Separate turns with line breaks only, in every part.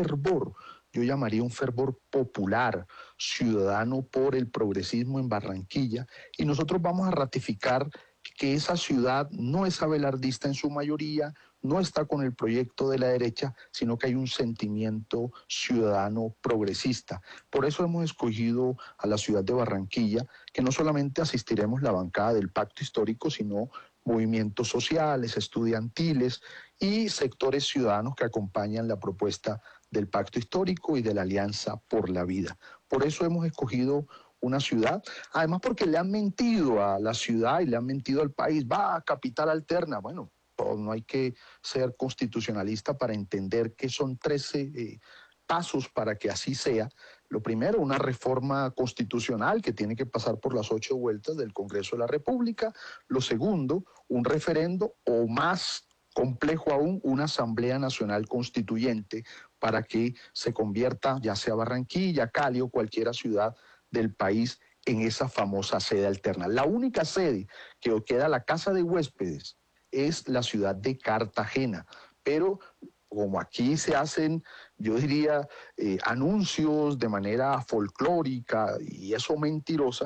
fervor, yo llamaría un fervor popular, ciudadano por el progresismo en Barranquilla, y nosotros vamos a ratificar que esa ciudad no es abelardista en su mayoría, no está con el proyecto de la derecha, sino que hay un sentimiento ciudadano progresista. Por eso hemos escogido a la ciudad de Barranquilla, que no solamente asistiremos la bancada del Pacto Histórico, sino movimientos sociales, estudiantiles y sectores ciudadanos que acompañan la propuesta del Pacto Histórico y de la Alianza por la Vida. Por eso hemos escogido una ciudad, además porque le han mentido a la ciudad y le han mentido al país, va a capital alterna. Bueno, no hay que ser constitucionalista para entender que son 13 pasos para que así sea. Lo primero, una reforma constitucional que tiene que pasar por las 8 vueltas del Congreso de la República. Lo segundo, un referendo o más complejo aún, una Asamblea Nacional Constituyente para que se convierta, ya sea Barranquilla, Cali o cualquier ciudad del país, en esa famosa sede alterna. La única sede que queda, la casa de huéspedes, es la ciudad de Cartagena, pero como aquí se hacen, yo diría, anuncios de manera folclórica y eso mentirosa,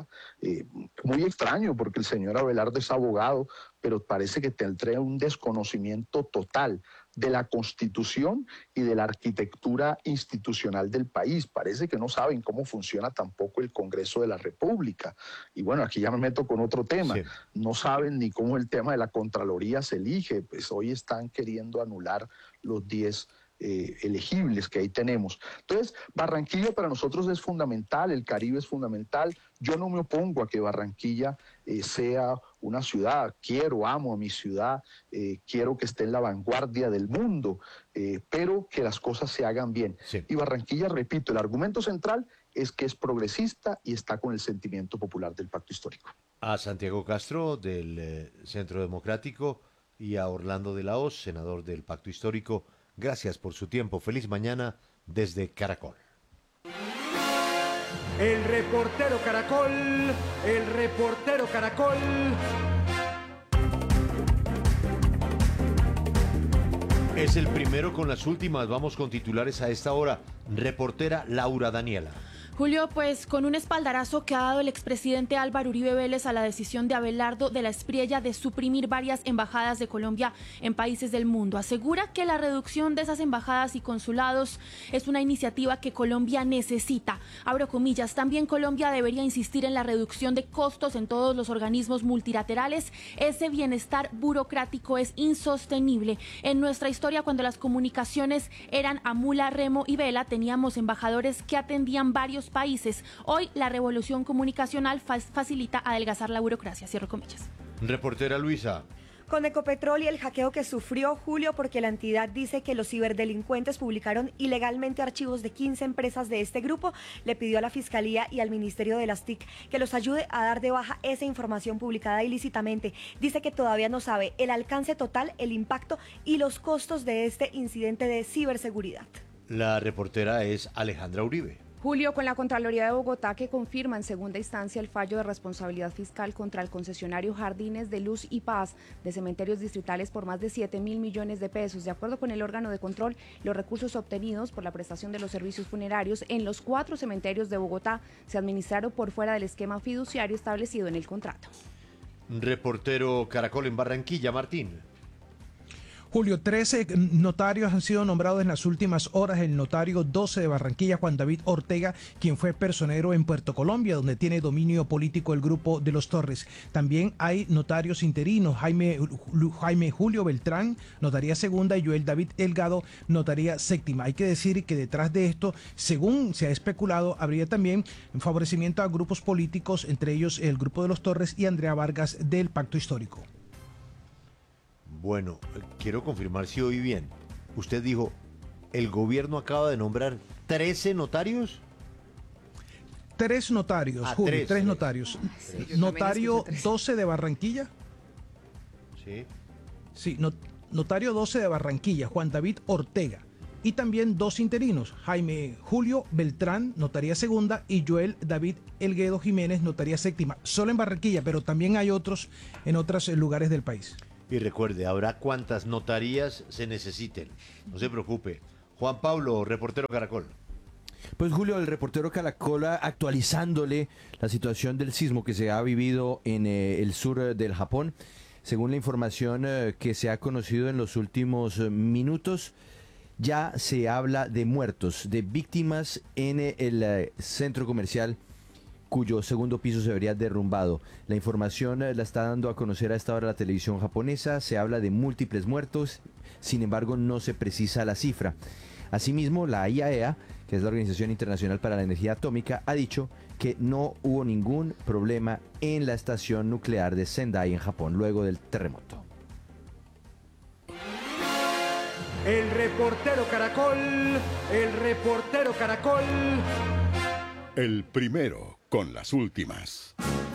muy extraño porque el señor Abelardo es abogado, pero parece que tendrá un desconocimiento total de la Constitución y de la arquitectura institucional del país. Parece que no saben cómo funciona tampoco el Congreso de la República. Y bueno, aquí ya me meto con otro tema. Sí. No saben ni cómo el tema de la Contraloría se elige. Pues hoy están queriendo anular los 10 elegibles que ahí tenemos. Entonces, Barranquilla para nosotros es fundamental, el Caribe es fundamental. Yo no me opongo a que Barranquilla sea una ciudad, amo a mi ciudad, quiero que esté en la vanguardia del mundo, pero que las cosas se hagan bien. Sí. Y Barranquilla, repito, el argumento central es que es progresista y está con el sentimiento popular del Pacto Histórico.
A Santiago Castro del Centro Democrático y a Orlando de la Hoz, senador del Pacto Histórico, gracias por su tiempo. Feliz mañana desde Caracol.
El reportero Caracol, el reportero Caracol.
Es el primero con las últimas. Vamos con titulares a esta hora. Reportera Laura Daniela.
Julio, pues con un espaldarazo que ha dado el expresidente Álvaro Uribe Vélez a la decisión de Abelardo de la Espriella de suprimir varias embajadas de Colombia en países del mundo. Asegura que la reducción de esas embajadas y consulados es una iniciativa que Colombia necesita. Abro comillas, también Colombia debería insistir en la reducción de costos en todos los organismos multilaterales. Ese bienestar burocrático es insostenible. En nuestra historia, cuando las comunicaciones eran a mula, remo y vela, teníamos embajadores que atendían varios países. Hoy la revolución comunicacional facilita adelgazar la burocracia. Cierro comillas.
Reportera Luisa.
Con Ecopetrol y el hackeo que sufrió Julio porque la entidad dice que los ciberdelincuentes publicaron ilegalmente archivos de 15 empresas de este grupo, le pidió a la Fiscalía y al Ministerio de las TIC que los ayude a dar de baja esa información publicada ilícitamente. Dice que todavía no sabe el alcance total, el impacto y los costos de este incidente de ciberseguridad.
La reportera es Alejandra Uribe.
Julio, con la Contraloría de Bogotá que confirma en segunda instancia el fallo de responsabilidad fiscal contra el concesionario Jardines de Luz y Paz de cementerios distritales por más de 7.000 millones de pesos. De acuerdo con el órgano de control, los recursos obtenidos por la prestación de los servicios funerarios en los 4 cementerios de Bogotá se administraron por fuera del esquema fiduciario establecido en el contrato.
Reportero Caracol en Barranquilla, Martín.
Julio, 13 notarios han sido nombrados en las últimas horas. El notario 12 de Barranquilla, Juan David Ortega, quien fue personero en Puerto Colombia, donde tiene dominio político el grupo de los Torres. También hay notarios interinos, Jaime Julio Beltrán, notaría segunda, y Joel David Elgado, notaría séptima. Hay que decir que detrás de esto, según se ha especulado, habría también favorecimiento a grupos políticos, entre ellos el grupo de los Torres y Andrea Vargas del Pacto Histórico.
Bueno, quiero confirmar si oí bien. Usted dijo, ¿el gobierno acaba de nombrar 13 notarios?
3 notarios, Julio, 3 notarios. Sí, notario 12 de Barranquilla.
Sí.
Sí, notario 12 de Barranquilla, Juan David Ortega. Y también 2 interinos, Jaime Julio Beltrán, notaría segunda, y Joel David Elguedo Jiménez, notaría séptima. Solo en Barranquilla, pero también hay otros en otros lugares del país.
Y recuerde, habrá cuantas notarías se necesiten. No se preocupe. Juan Pablo, reportero Caracol.
Pues Julio, el reportero Caracol actualizándole la situación del sismo que se ha vivido en el sur del Japón. Según la información que se ha conocido en los últimos minutos, ya se habla de muertos, de víctimas en el centro comercial cuyo segundo piso se vería derrumbado. La información la está dando a conocer a esta hora la televisión japonesa. Se habla de múltiples muertos, sin embargo no se precisa la cifra. Asimismo, la IAEA, que es la Organización Internacional para la Energía Atómica, ha dicho que no hubo ningún problema en la estación nuclear de Sendai en Japón luego del terremoto.
El reportero Caracol, el reportero Caracol.
El primero con las últimas.